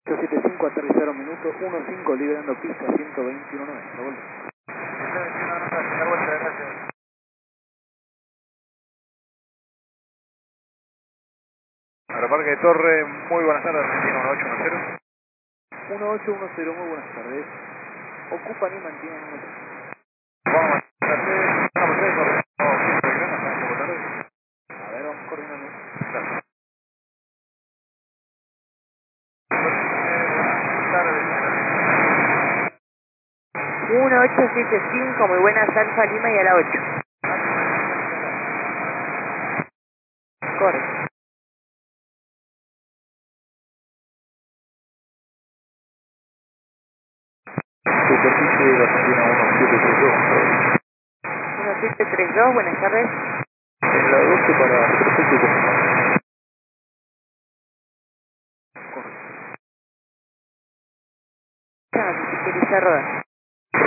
875, aterrizar un minuto, 15, liberando pista 121.90, volvemos. 121.90, señor, vuelta, gracias. Aeroparque de Torre, muy buenas tardes, Argentina 1810. 1810, muy buenas tardes. Ocupan y mantienen 1. Vamos a hacer una partida de hasta un poco tarde. A ver, vamos coordinando. Gracias. Buenas tardes, señora. 1875, muy buenas, Alfa Lima y a la 8. Corre. Superficie de Argentina 1732. 1732, buenas tardes. En la 12 para perfecto. Correcto. Utiliza Rodas.